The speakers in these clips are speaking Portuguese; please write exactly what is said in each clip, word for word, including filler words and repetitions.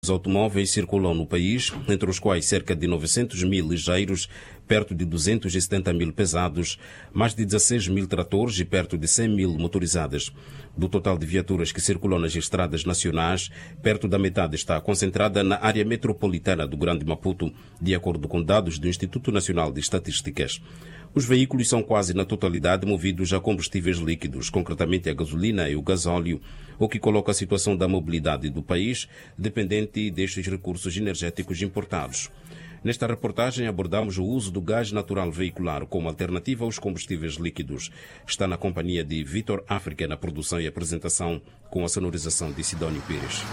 Os automóveis circulam no país, entre os quais cerca de novecentos mil ligeiros, perto de duzentos e setenta mil pesados, mais de dezesseis mil tratores e perto de cem mil motorizadas. Do total de viaturas que circulam nas estradas nacionais, perto da metade está concentrada na área metropolitana do Grande Maputo, de acordo com dados do Instituto Nacional de Estatísticas. Os veículos são quase na totalidade movidos a combustíveis líquidos, concretamente a gasolina e o gasóleo, o que coloca a situação da mobilidade do país dependente destes recursos energéticos importados. Nesta reportagem abordamos o uso do gás natural veicular como alternativa aos combustíveis líquidos. Está na companhia de Vitor África na produção e apresentação, com a sonorização de Sidónio Pires.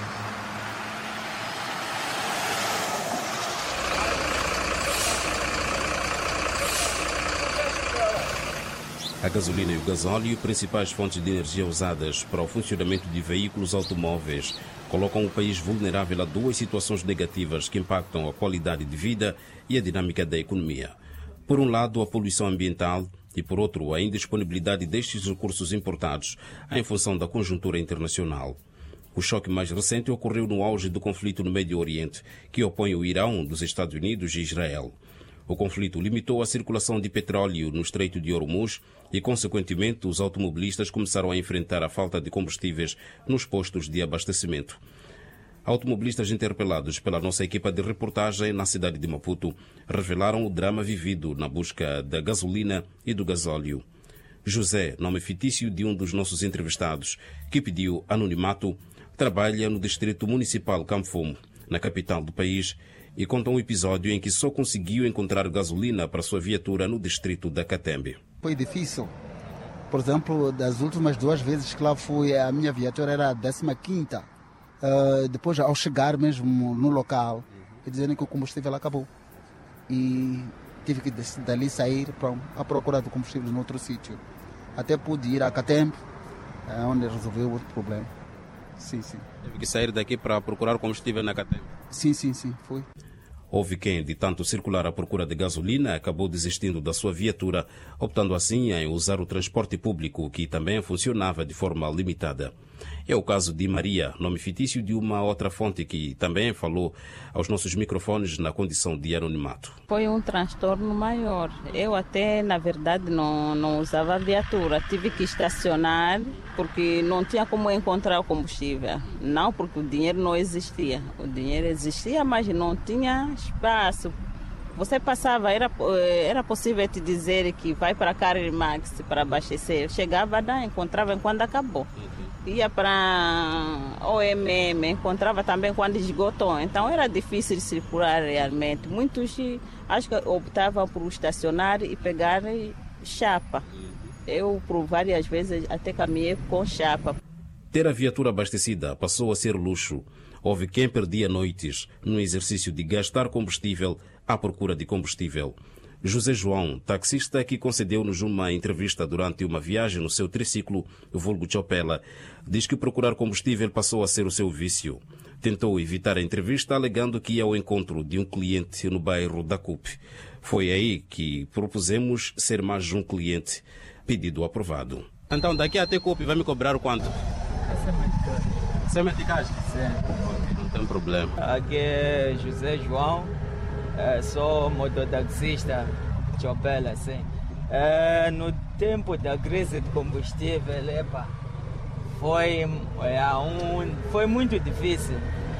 A gasolina e o gasóleo, principais fontes de energia usadas para o funcionamento de veículos automóveis, colocam o país vulnerável a duas situações negativas que impactam a qualidade de vida e a dinâmica da economia. Por um lado, a poluição ambiental e, por outro, a indisponibilidade destes recursos importados em função da conjuntura internacional. O choque mais recente ocorreu no auge do conflito no Médio Oriente, que opõe o Irão dos Estados Unidos e Israel. O conflito limitou a circulação de petróleo no Estreito de Hormuz e, consequentemente, os automobilistas começaram a enfrentar a falta de combustíveis nos postos de abastecimento. Automobilistas interpelados pela nossa equipa de reportagem na cidade de Maputo revelaram o drama vivido na busca da gasolina e do gasóleo. José, nome fictício de um dos nossos entrevistados, que pediu anonimato, trabalha no Distrito Municipal Camfumo, na capital do país, e conta um episódio em que só conseguiu encontrar gasolina para sua viatura no distrito da Catembe. Foi difícil. Por exemplo, das últimas duas vezes que lá fui, a minha viatura era a décima quinta. Uh, depois, ao chegar mesmo no local, dizendo que o combustível acabou. E tive que dali sair para a procura do combustível em outro sítio. Até pude ir a Catembe, onde resolveu outro problema. Sim, sim. Teve que sair daqui para procurar combustível na Catembe? Sim, sim, sim, foi. Houve quem, de tanto circular à procura de gasolina, acabou desistindo da sua viatura, optando assim em usar o transporte público, que também funcionava de forma limitada. É o caso de Maria, nome fictício de uma outra fonte que também falou aos nossos microfones na condição de anonimato. Foi um transtorno maior. Eu até, na verdade, não, não usava a viatura. Tive que estacionar porque não tinha como encontrar o combustível. Não porque o dinheiro não existia. O dinheiro existia, mas não tinha espaço. Você passava, era, era possível te dizer que vai para a Carimax para abastecer. Chegava lá, encontrava quando acabou. Ia para O M M, encontrava também quando esgotou. Então era difícil circular realmente. Muitos acho que optavam por estacionar e pegar chapa. Eu, por várias vezes, até caminhei com chapa. Ter a viatura abastecida passou a ser luxo. Houve quem perdia noites no exercício de gastar combustível à procura de combustível. José João, taxista que concedeu-nos uma entrevista durante uma viagem no seu triciclo, vulgo Chopela, diz que procurar combustível passou a ser o seu vício. Tentou evitar a entrevista alegando que ia ao encontro de um cliente no bairro da C U P. Foi aí que propusemos ser mais um cliente. Pedido aprovado. Então, daqui até C U P vai me cobrar o quanto? Sem meticagem? Sim. Não tem problema. Aqui é José João. É, sou mototaxista de Chopela, sim. É, no tempo da crise de combustível, epa, foi, é, um, foi muito difícil,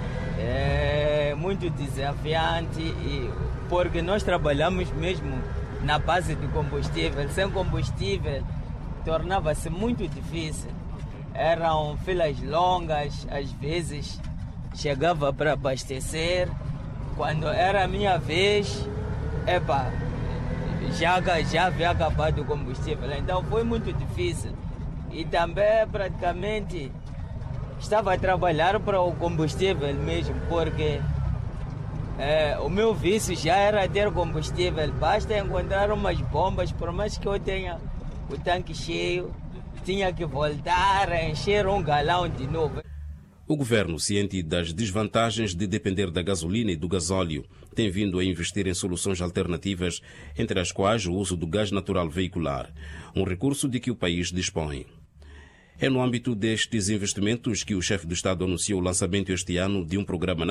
é, muito desafiante, e, porque nós trabalhamos mesmo na base de combustível. Sem combustível tornava-se muito difícil. Eram filas longas, às vezes chegava para abastecer. Quando era a minha vez, epa, já, já havia acabado o combustível, então foi muito difícil. E também praticamente estava a trabalhar para o combustível mesmo, porque é, o meu vício já era ter combustível. Basta encontrar umas bombas, por mais que eu tenha o tanque cheio, tinha que voltar a encher um galão de novo. O governo, ciente das desvantagens de depender da gasolina e do gasóleo, tem vindo a investir em soluções alternativas, entre as quais o uso do gás natural veicular, um recurso de que o país dispõe. É no âmbito destes investimentos que o chefe do Estado anunciou o lançamento este ano de um programa